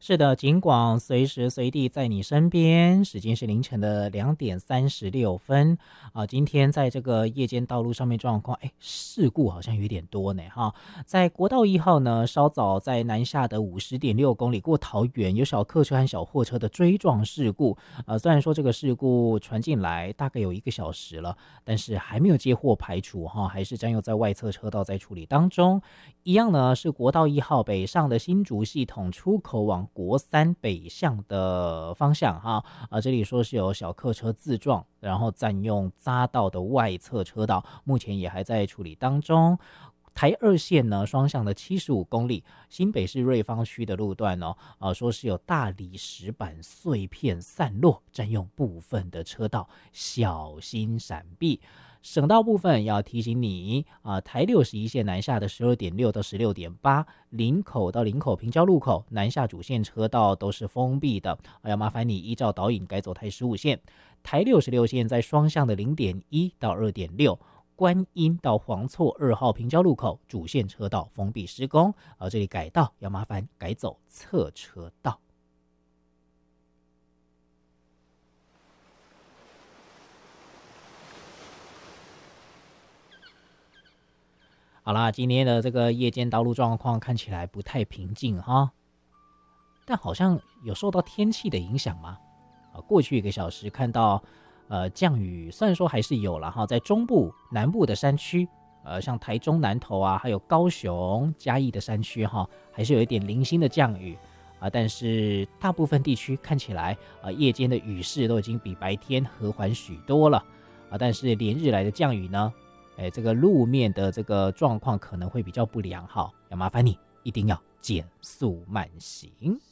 是的，尽管随时随地在你身边。时间是凌晨的2:36今天在这个夜间道路上面状况，事故好像有点多呢哈。在国道1号呢，稍早在南下的50.6公里过桃园，有小客车和小货车的追撞事故。虽然说这个事故传进来大概有1个小时了，但是还没有接获排除哈，还是占用在外侧车道在处理当中。一样呢，是国道1号北上的新竹系统出口往国三北向的方向哈，这里说是有小客车自撞，然后占用匝道的外侧车道，目前也还在处理当中。台2线呢，双向的75公里，新北市瑞芳区的路段哦，说是有大理石板碎片散落，占用部分的车道，小心闪避。省道部分要提醒你台61线南下的12.6到16.8，林口到林口平交路口南下主线车道都是封闭的，要麻烦你依照导引改走台15线。台66线在双向的0.1到2.6，观音到黄厝2号平交路口主线车道封闭施工，这里改道要麻烦改走侧车道。好啦，今天的这个夜间道路状况看起来不太平静哈，但好像有受到天气的影响吗？过去1个小时看到降雨，虽然说还是有了哈，在中部、南部的山区，像台中南投啊，还有高雄、嘉义的山区哈，还是有一点零星的降雨但是大部分地区看起来夜间的雨势都已经比白天和缓许多了但是连日来的降雨呢，这个路面的这个状况可能会比较不良好，要麻烦你一定要减速慢行。